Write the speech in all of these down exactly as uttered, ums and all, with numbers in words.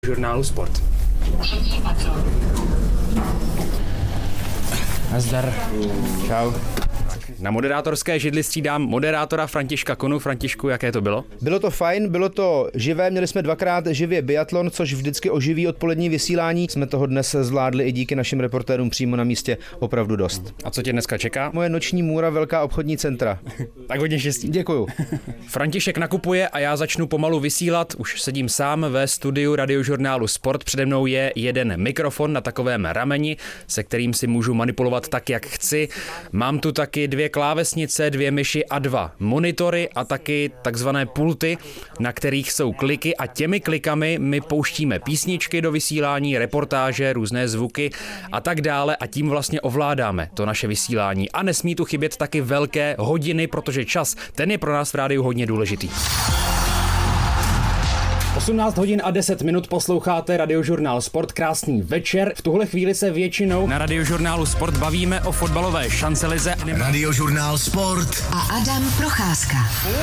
Žurnálu Sport. Nazdar. Čau. Na moderátorské židli střídám moderátora Františka Konu. Františku, jaké to bylo? Bylo to fajn, bylo to živé, měli jsme dvakrát živě biatlon, což vždycky oživí odpolední vysílání. Jsme toho dnes zvládli i díky našim reportérům přímo na místě opravdu dost. A co tě dneska čeká? Moje noční můra, velká obchodní centra. Tak hodně štěstí. Děkuju. František nakupuje a já začnu pomalu vysílat. Už sedím sám ve studiu Radiožurnálu Sport. Přede mnou je jeden mikrofon na takovém rameni, se kterým si můžu manipulovat tak, jak chci. Mám tu taky dvě klávesnice, dvě myši a dva monitory a taky takzvané pulty, na kterých jsou kliky a těmi klikami my pouštíme písničky do vysílání, reportáže, různé zvuky a tak dále a tím vlastně ovládáme to naše vysílání. A nesmí tu chybět taky velké hodiny, protože čas, ten je pro nás v rádiu hodně důležitý. osmnáct hodin a deset minut posloucháte Radiožurnál Sport, krásný večer. V tuhle chvíli se většinou na Radiožurnálu Sport bavíme o fotbalové šancelize. Radiožurnál Sport a Adam Procházka.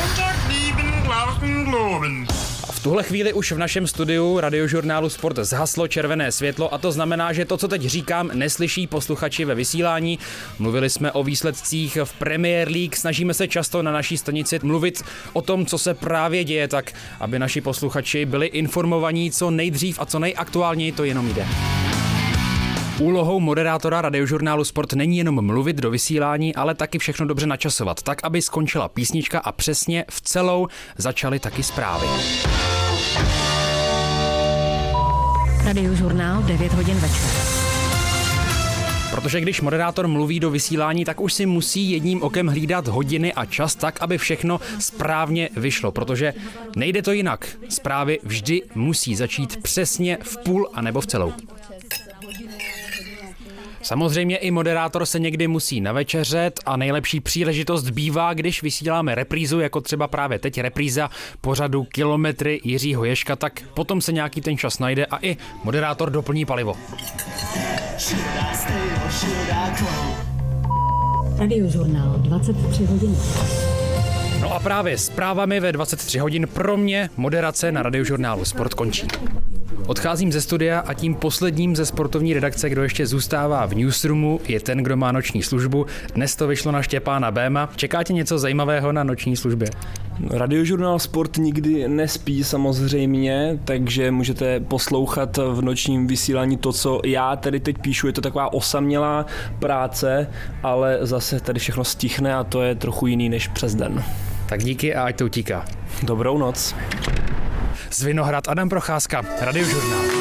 V tuhle chvíli už v našem studiu Radiožurnálu Sport zhaslo červené světlo a to znamená, že to, co teď říkám, neslyší posluchači ve vysílání. Mluvili jsme o výsledcích v Premier League, snažíme se často na naší stanici mluvit o tom, co se právě děje, tak aby naši posluchači byli informovaní co nejdřív a co nejaktuálněji to jenom jde. Úlohou moderátora Radiožurnálu Sport není jenom mluvit do vysílání, ale taky všechno dobře načasovat, tak aby skončila písnička a přesně v celou začaly taky zprávy. Radiožurnál devět hodin večer. Protože když moderátor mluví do vysílání, tak už si musí jedním okem hlídat hodiny a čas tak, aby všechno správně vyšlo, protože nejde to jinak. Zprávy vždy musí začít přesně v půl a nebo v celou. Samozřejmě i moderátor se někdy musí navečeřet a nejlepší příležitost bývá, když vysíláme reprízu, jako třeba právě teď repríza pořadu Kilometry Jiřího Ježka, tak potom se nějaký ten čas najde a i moderátor doplní palivo. Radiožurnál dvacet tři hodin. No a právě zprávami ve dvacet tři hodin pro mě moderace na Radiožurnálu Sport končí. Odcházím ze studia a tím posledním ze sportovní redakce, kdo ještě zůstává v newsroomu, je ten, kdo má noční službu. Dnes to vyšlo na Štěpána Béma. Čeká tě něco zajímavého na noční službě? Radiožurnál Sport nikdy nespí samozřejmě, takže můžete poslouchat v nočním vysílání to, co já tady teď píšu. Je to taková osamělá práce, ale zase tady všechno stihne a to je trochu jiný než přes den. Tak díky a ať to utíká. Dobrou noc. Z Vinohrad Adam Procházka, Radiožurnál.